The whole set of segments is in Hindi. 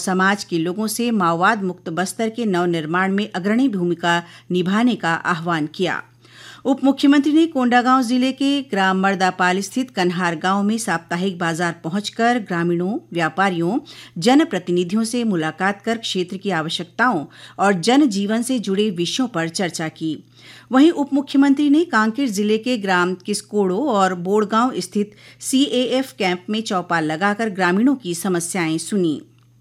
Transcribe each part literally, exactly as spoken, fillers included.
समाज के लोगों से माओवाद मुक्त बस्तर के नवनिर्माण में अग्रणी भूमिका निभाने का आह्वान किया। उप मुख्यमंत्री ने कोंडागांव जिले के ग्राम मर्दापाल स्थित कन्हार गांव में साप्ताहिक बाजार पहुंचकर ग्रामीणों, व्यापारियों, जनप्रतिनिधियों से मुलाकात कर क्षेत्र की आवश्यकताओं और जनजीवन से जुड़े विषयों पर चर्चा की। वहीं उप मुख्यमंत्री ने कांकेर जिले के ग्राम किस्कोड़ो और बोड़गांव स्थित सीएएफ कैंप में चौपाल लगाकर ग्रामीणों की समस्याएं सुनी।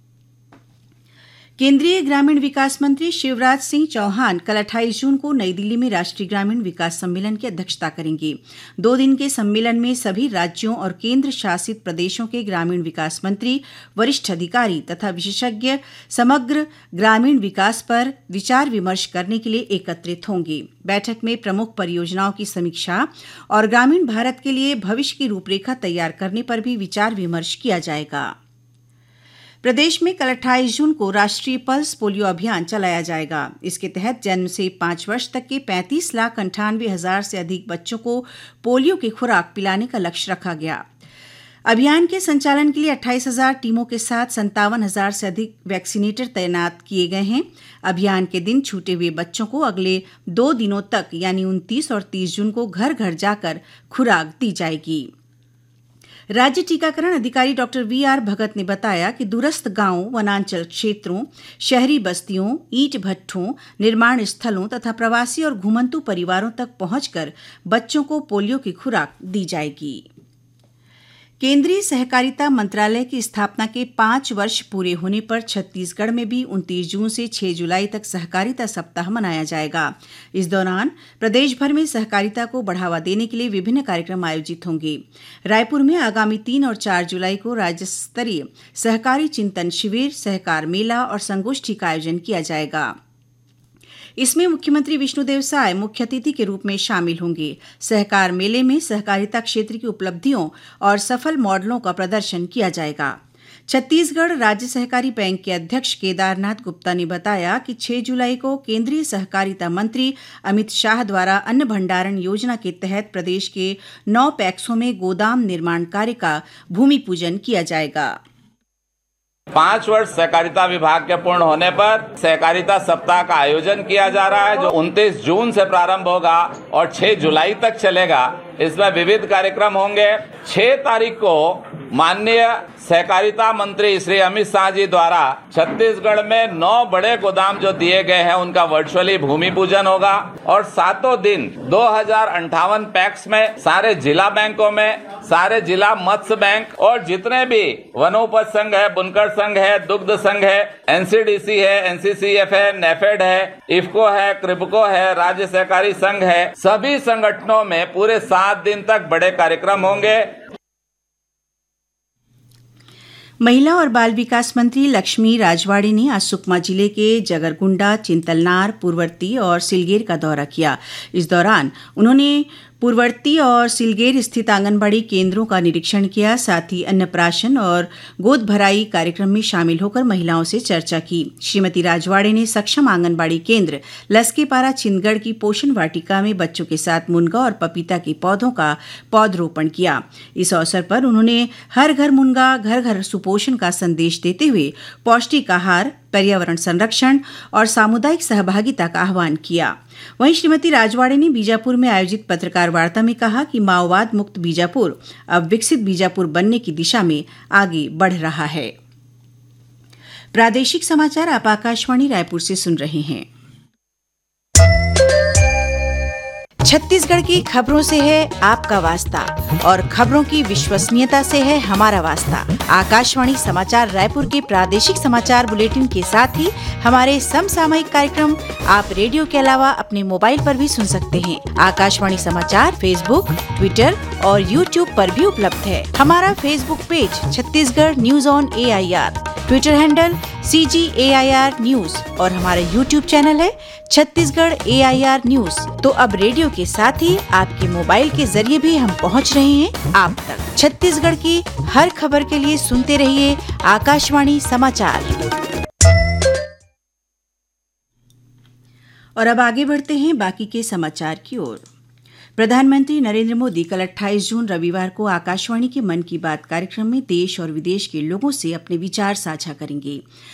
केंद्रीय ग्रामीण विकास मंत्री शिवराज सिंह चौहान कल अट्ठाईस जून को नई दिल्ली में राष्ट्रीय ग्रामीण विकास सम्मेलन की अध्यक्षता करेंगे। दो दिन के सम्मेलन में सभी राज्यों और केंद्र शासित प्रदेशों के ग्रामीण विकास मंत्री, वरिष्ठ अधिकारी तथा विशेषज्ञ समग्र ग्रामीण विकास पर विचार विमर्श करने के लिए एकत्रित होंगे। बैठक में प्रमुख परियोजनाओं की समीक्षा और ग्रामीण भारत के लिए भविष्य की रूपरेखा तैयार करने पर भी विचार विमर्श किया जाएगा। प्रदेश में कल अट्ठाईस जून को राष्ट्रीय पल्स पोलियो अभियान चलाया जाएगा। इसके तहत जन्म से पांच वर्ष तक के पैंतीस लाख अंठानवे हजार से अधिक बच्चों को पोलियो की खुराक पिलाने का लक्ष्य रखा गया। अभियान के संचालन के लिए अट्ठाईस हजार टीमों के साथ संतावन हजार से अधिक वैक्सीनेटर तैनात किए गए हैं। अभियान के दिन छूटे हुए बच्चों को अगले दो दिनों तक यानी उनतीस और तीस जून को घर घर जाकर खुराक दी जाएगी। राज्य टीकाकरण अधिकारी डॉक्टर वी आर भगत ने बताया कि दूरस्थ गांवों, वनांचल क्षेत्रों, शहरी बस्तियों, ईंट भट्ठों, निर्माण स्थलों तथा प्रवासी और घुमंतू परिवारों तक पहुंचकर बच्चों को पोलियो की खुराक दी जाएगी। केंद्रीय सहकारिता मंत्रालय की स्थापना के पांच वर्ष पूरे होने पर छत्तीसगढ़ में भी उनतीस जून से छह जुलाई तक सहकारिता सप्ताह मनाया जाएगा। इस दौरान प्रदेश भर में सहकारिता को बढ़ावा देने के लिए विभिन्न कार्यक्रम आयोजित होंगे। रायपुर में आगामी तीन और चार जुलाई को राज्य स्तरीय सहकारी चिंतन शिविर, सहकार मेला और संगोष्ठी का आयोजन किया जाएगा। इसमें मुख्यमंत्री विष्णुदेव साय मुख्य अतिथि के रूप में शामिल होंगे। सहकार मेले में सहकारिता क्षेत्र की उपलब्धियों और सफल मॉडलों का प्रदर्शन किया जाएगा। छत्तीसगढ़ राज्य सहकारी बैंक के अध्यक्ष केदारनाथ गुप्ता ने बताया कि छह जुलाई को केंद्रीय सहकारिता मंत्री अमित शाह द्वारा अन्न भंडारण योजना के तहत प्रदेश के नौ पैक्सों में गोदाम निर्माण कार्य का भूमि पूजन किया जाएगा। पांच वर्ष सहकारिता विभाग के पूर्ण होने पर सहकारिता सप्ताह का आयोजन किया जा रहा है, जो उनतीस जून से प्रारंभ होगा और छह जुलाई तक चलेगा। इसमें विविध कार्यक्रम होंगे। छह तारीख को माननीय सहकारिता मंत्री श्री अमित शाह जी द्वारा छत्तीसगढ़ में नौ बड़े गोदाम जो दिए गए हैं उनका वर्चुअली भूमि पूजन होगा और सातों दिन दो हजार अंठावन पैक्स में सारे जिला बैंकों में, सारे जिला मत्स्य बैंक और जितने भी वनोपज संघ है, बुनकर संघ है, दुग्ध संघ है, एनसीडीसी है, एनसीसीएफ है, नेफेड है, इफ्को है, क्रिप्को है, राज्य सहकारी संघ है, सभी संगठनों में पूरे सात दिन तक बड़े कार्यक्रम होंगे। महिला और बाल विकास मंत्री लक्ष्मी राजवाड़े ने आज सुकमा जिले के जगरगुंडा, चिंतलनार, पूर्ववर्ती और सिलगेर का दौरा किया। इस दौरान उन्होंने पूर्ववर्ती और सिलगेर स्थित आंगनबाड़ी केंद्रों का निरीक्षण किया। साथ ही अन्नप्राशन और गोद भराई कार्यक्रम में शामिल होकर महिलाओं से चर्चा की। श्रीमती राजवाड़े ने सक्षम आंगनबाड़ी केंद्र लस्केपारा छिंदगढ़ की पोषण वाटिका में बच्चों के साथ मुनगा और पपीता के पौधों का पौधरोपण किया। इस अवसर पर उन्होंने हर घर मुनगा, घर घर सुपोषण का संदेश देते हुए पौष्टिक आहार, पर्यावरण संरक्षण और सामुदायिक सहभागिता का आह्वान किया। वहीं श्रीमती राजवाड़े ने बीजापुर में आयोजित पत्रकार वार्ता में कहा कि माओवाद मुक्त बीजापुर अब विकसित बीजापुर बनने की दिशा में आगे बढ़ रहा है। प्रादेशिक समाचार आप आकाशवाणी रायपुर से सुन रहे हैं। छत्तीसगढ़ की खबरों से है आपका वास्ता और खबरों की विश्वसनीयता से है हमारा वास्ता। आकाशवाणी समाचार रायपुर के प्रादेशिक समाचार बुलेटिन के साथ ही हमारे समसामयिक कार्यक्रम आप रेडियो के अलावा अपने मोबाइल पर भी सुन सकते हैं। आकाशवाणी समाचार फेसबुक, ट्विटर और यूट्यूब पर भी उपलब्ध है। हमारा Facebook page Chhattisgarh news on A I R, Twitter handle C ji A I R news और हमारा यूट्यूब चैनल है छत्तीसगढ़ ए आई आर न्यूज। तो अब रेडियो के साथ ही आपके मोबाइल के जरिए भी हम पहुंच रहे हैं आप तक। छत्तीसगढ़ की हर खबर के लिए सुनते रहिए आकाशवाणी समाचार। और अब आगे बढ़ते हैं बाकी के समाचार की ओर। प्रधानमंत्री नरेंद्र मोदी कल अट्ठाईस जून रविवार को आकाशवाणी के मन की बात कार्यक्रम में देश और विदेश के लोगों से अपने विचार साझा करेंगे।